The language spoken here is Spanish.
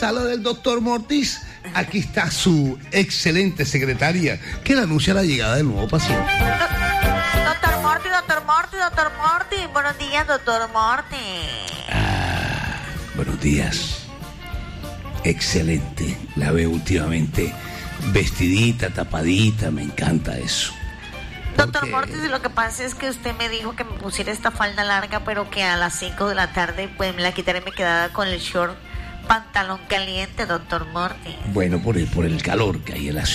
sala del doctor Mortis. Aquí está su excelente secretaria que le anuncia la llegada del nuevo paciente. Doctor Morty, doctor Morty, doctor Morty. Buenos días, doctor Morty. Buenos días. Excelente. La veo últimamente vestidita, tapadita. Me encanta eso. Doctor Morty, lo que pasa es que usted me dijo que me pusiera esta falda larga, pero que a las 5 de la tarde pues me la quitaré y me quedaba con el short pantalón caliente, doctor Morty. Bueno, por el calor que hay en la ciudad.